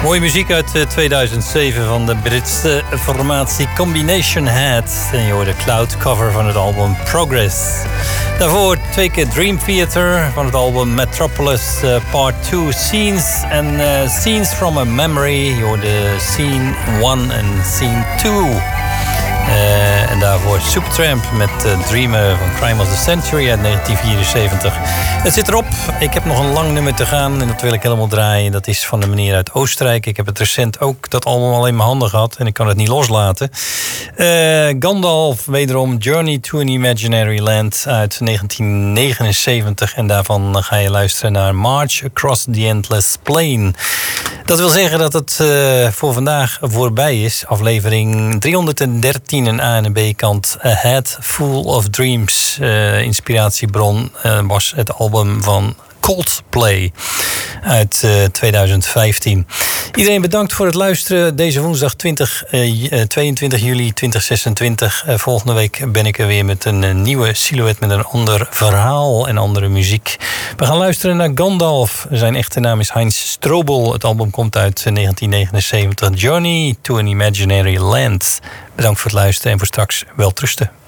Mooie muziek uit 2007 van de Britse formatie Combination Head. En je hoorde Cloud cover van het album Progress. Daarvoor 2 keer Dream Theater van het album Metropolis Part 2 Scenes. En Scenes from a Memory. Je hoorde Scene 1 en Scene 2. En daarvoor Supertramp met Dreamer van Crime of the Century uit 1974. Het zit erop. Ik heb nog een lang nummer te gaan en dat wil ik helemaal draaien. Dat is van de meneer uit Oostenrijk. Ik heb het recent ook dat album al in mijn handen gehad en ik kan het niet loslaten. Gandalf, wederom Journey to an Imaginary Land uit 1979. En daarvan ga je luisteren naar March Across the Endless Plain. Dat wil zeggen dat het voor vandaag voorbij is. Aflevering 313 en A en B kant. A Head Full of Dreams. Inspiratiebron was het album van Coldplay uit 2015. Iedereen bedankt voor het luisteren. Deze woensdag 22 juli 2026. Volgende week ben ik er weer met een nieuwe silhouet met een ander verhaal en andere muziek. We gaan luisteren naar Gandalf. Zijn echte naam is Heinz Strobel. Het album komt uit 1979. Journey to an Imaginary Land. Bedankt voor het luisteren en voor straks welterusten.